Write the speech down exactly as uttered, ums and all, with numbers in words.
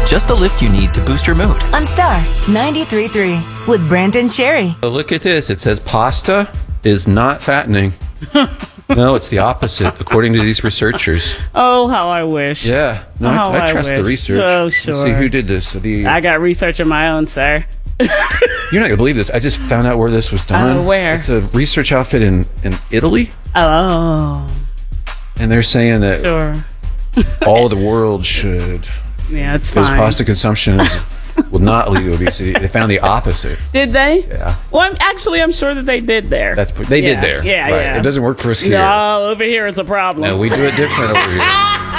Just the lift you need to boost your mood. On Star ninety-three point three with Brandon Cherry. So look at this. It says pasta is not fattening. No, it's the opposite, according to these researchers. Oh, how I wish. Yeah. No, Oh, I, I I trust the wish. research. Oh, Let's sure. see who did this. The, I got research of my own, sir. You're not going to believe this. I just found out where this was done. Oh, where? It's a research outfit in, in Italy. Oh, And they're saying that sure. all the world should, Yeah, it's because fine. pasta consumption is, will not lead to obesity. They found the opposite. Did they? Yeah. Well, I'm, actually, I'm sure that they did there. That's They Yeah, did there. yeah, Right. yeah. It doesn't work for us here. No, over here is a problem. No, we do it different over here.